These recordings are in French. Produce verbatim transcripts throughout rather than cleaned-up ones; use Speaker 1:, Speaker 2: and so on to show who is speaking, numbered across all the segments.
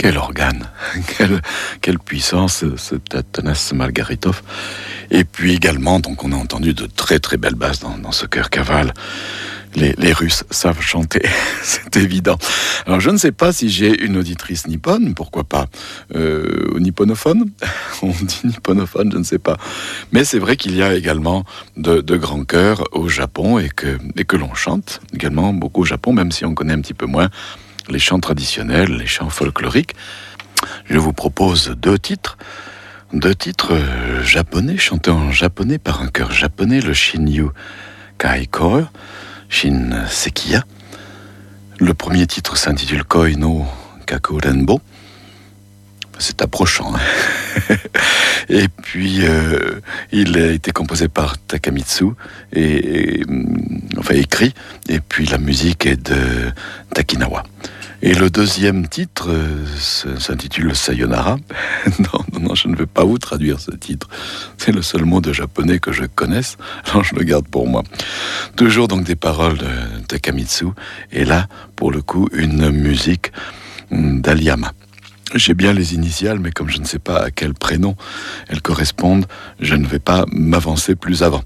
Speaker 1: Quel organe, quelle, quelle puissance, ce Tanas Margaritov. Et puis également, donc on a entendu de très très belles basses dans, dans ce chœur cavale. Les, les Russes savent chanter, c'est évident. Alors je ne sais pas si j'ai une auditrice nippone, pourquoi pas euh, nipponophone, on dit nipponophone, je ne sais pas. Mais c'est vrai qu'il y a également de, de grands chœurs au Japon et que, et que l'on chante également beaucoup au Japon, même si on connaît un petit peu moins les chants traditionnels, les chants folkloriques. Je vous propose deux titres, deux titres euh, japonais, chantés en japonais par un chœur japonais, le Shinyu Kaikor, Shin Sekiya. Le premier titre s'intitule Koi no Kakurenbo. C'est approchant. Hein. Et puis, euh, il a été composé par Takamitsu, et, et, enfin écrit, et puis la musique est de Takinawa. Et le deuxième titre euh, s'intitule Sayonara. non, non, non, je ne vais pas vous traduire ce titre. C'est le seul mot de japonais que je connaisse, alors je le garde pour moi. Toujours donc des paroles de Takamitsu, et là, pour le coup, une musique d'Aliyama. J'ai bien les initiales, mais comme je ne sais pas à quel prénom elles correspondent, je ne vais pas m'avancer plus avant.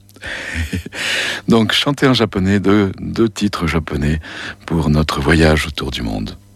Speaker 1: Donc, chanter en japonais, deux, deux titres japonais pour notre voyage autour du monde.